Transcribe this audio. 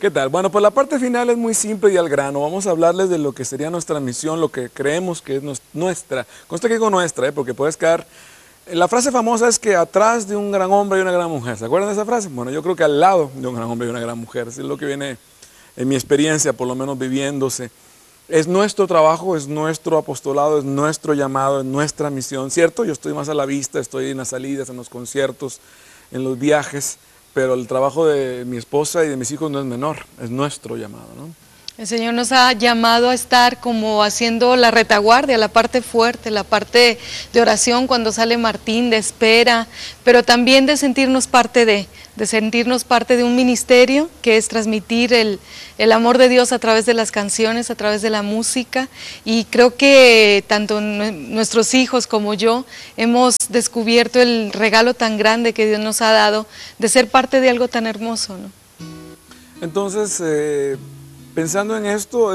¿Qué tal? Bueno, pues la parte final es muy simple y al grano. Vamos a hablarles de lo que sería nuestra misión, lo que creemos que es nuestra. Consta que digo nuestra, porque puedes caer. La frase famosa es que atrás de un gran hombre hay una gran mujer. ¿Se acuerdan de esa frase? Bueno, yo creo que al lado de un gran hombre hay una gran mujer. Eso es lo que viene en mi experiencia, por lo menos viviéndose. Es nuestro trabajo, es nuestro apostolado, es nuestro llamado, es nuestra misión, ¿cierto? Yo estoy más a la vista, estoy en las salidas, en los conciertos, en los viajes, pero el trabajo de mi esposa y de mis hijos no es menor, es nuestro llamado, ¿no? El Señor nos ha llamado a estar como haciendo la retaguardia, la parte fuerte, la parte de oración cuando sale Martín, de espera, pero también de sentirnos parte de sentirnos parte de un ministerio que es transmitir el amor de Dios a través de las canciones, a través de la música, y creo que tanto nuestros hijos como yo hemos descubierto el regalo tan grande que Dios nos ha dado de ser parte de algo tan hermoso, ¿no? Entonces, pensando en esto,